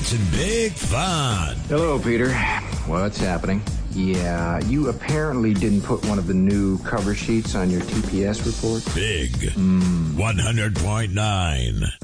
It's big fun. Hello, Peter. What's happening? Yeah, you apparently didn't put one of the new cover sheets on your TPS report. Big 100.9.